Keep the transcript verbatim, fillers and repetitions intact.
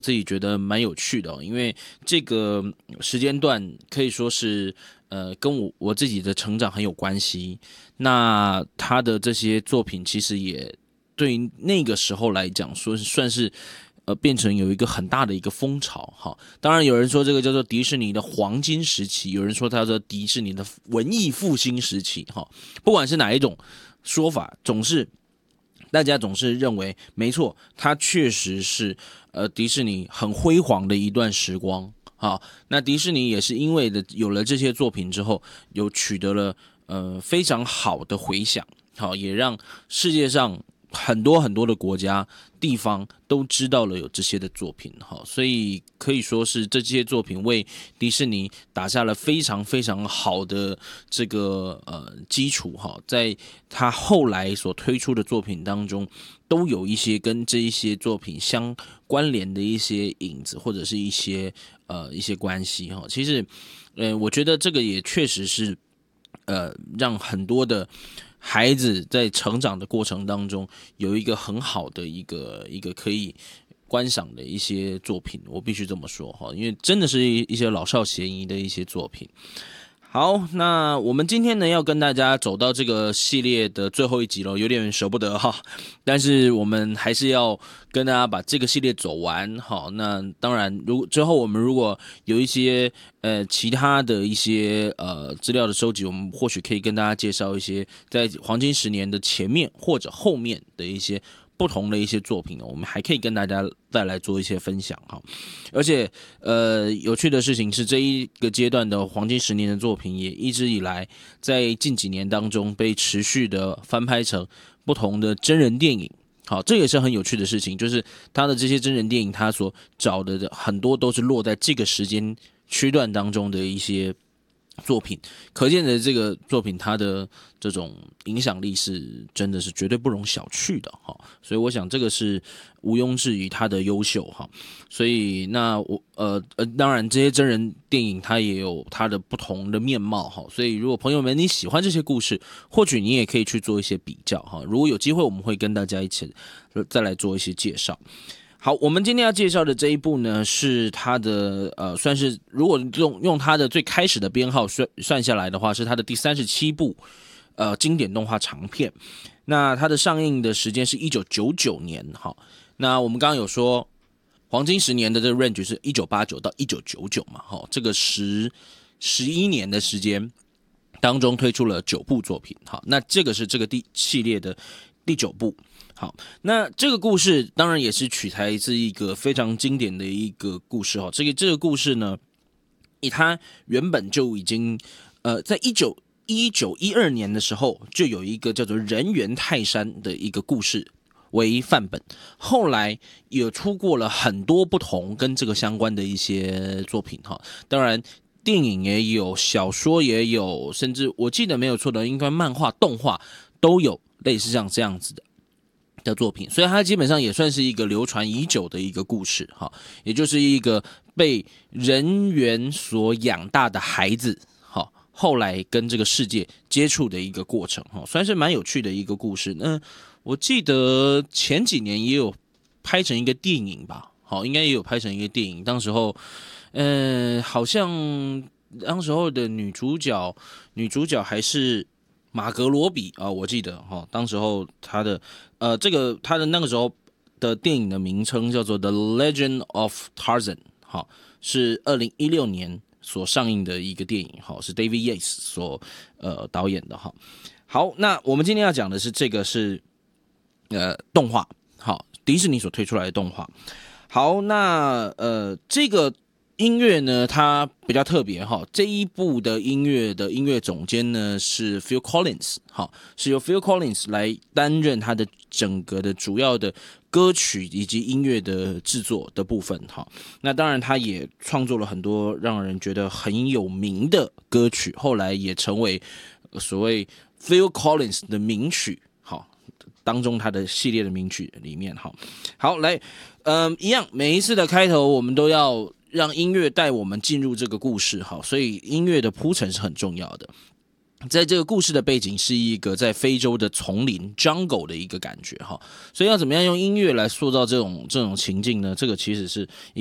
自己觉得蛮有趣的、哦，因为这个时间段可以说是呃跟我我自己的成长很有关系。那他的这些作品其实也对于那个时候来讲，说是算是呃变成有一个很大的一个风潮哈。当然有人说这个叫做迪士尼的黄金时期，有人说它叫做迪士尼的文艺复兴时期哈。不管是哪一种说法，总是。大家总是认为，没错，它确实是呃迪士尼很辉煌的一段时光。好，那迪士尼也是因为的有了这些作品之后，有取得了呃非常好的回响，好，也让世界上很多很多的国家地方都知道了有这些的作品，好，所以可以说是这些作品为迪士尼打下了非常非常好的这个呃基础哈，在他后来所推出的作品当中，都有一些跟这一些作品相关联的一些影子或者是一些呃一些关系哈。其实，呃，我觉得这个也确实是呃让很多的。孩子在成长的过程当中，有一个很好的一个一个可以观赏的一些作品，我必须这么说哈，因为真的是一些老少咸宜的一些作品。好，那我们今天呢要跟大家走到这个系列的最后一集了，有点舍不得哈，但是我们还是要跟大家把这个系列走完。好，那当然，如之后我们如果有一些呃其他的一些呃资料的收集，我们或许可以跟大家介绍一些在黄金十年的前面或者后面的一些。不同的一些作品，我们还可以跟大家再来做一些分享哈。而且，呃，有趣的事情是，这一个阶段的黄金十年的作品，也一直以来在近几年当中被持续的翻拍成不同的真人电影。好，这也是很有趣的事情，就是他的这些真人电影，他所找的很多都是落在这个时间区段当中的一些。作品可见的这个作品，它的这种影响力是真的是绝对不容小觑的哈，所以我想这个是毋庸置疑它的优秀哈。所以那我呃呃，当然这些真人电影它也有它的不同的面貌哈，所以如果朋友们你喜欢这些故事，或许你也可以去做一些比较哈。如果有机会，我们会跟大家一起再来做一些介绍。好，我们今天要介绍的这一部呢，是它的呃，算是如果用用它的最开始的编号算算下来的话，是它的第三十七部呃经典动画长片。那它的上映的时间是一九九九年，哈。那我们刚刚有说黄金十年的这个 range 是一九八九到一九九九嘛，哈，这个十十一年的时间当中推出了九部作品，好，那这个是这个第系列的第九部。好，那这个故事当然也是取材自一个非常经典的一个故事哈。这个这个故事呢，以它原本就已经呃，在一九一九一二年的时候，就有一个叫做人猿泰山的一个故事为范本，后来也出过了很多不同跟这个相关的一些作品哈。当然，电影也有，小说也有，甚至我记得没有错的，应该漫画、动画都有类似像这样子的。的作品，所以它基本上也算是一个流传已久的一个故事哈，也就是一个被人猿所养大的孩子，哈，后来跟这个世界接触的一个过程哈，算是蛮有趣的一个故事。那我记得前几年也有拍成一个电影吧，好，应该也有拍成一个电影，当时候，嗯、呃，好像当时候的女主角，女主角还是。马格罗比啊，我记得哈，当时候他的呃，这个他的那个时候的电影的名称叫做《The Legend of Tarzan》，哈，是二零一六年所上映的一个电影，哈，是 David Yates 所呃导演的哈。好，那我们今天要讲的是这个是呃动画，好，迪士尼所推出来的动画。好，那呃这个。音乐呢，它比较特别哈。这一部的音乐的音乐总监呢是 Phil Collins， 哈，是由 Phil Collins 来担任他的整个的主要的歌曲以及音乐的制作的部分哈。那当然，他也创作了很多让人觉得很有名的歌曲，后来也成为所谓 Phil Collins 的名曲，哈，当中他的系列的名曲里面哈。好，来，嗯，一样，每一次的开头我们都要。让音乐带我们进入这个故事，好，所以音乐的铺陈是很重要的。 在这个故事的背景是一个在非洲的丛林 jungle 的一个感觉哈，所以要怎么样用音乐来塑造这种这种情境呢？这个其实是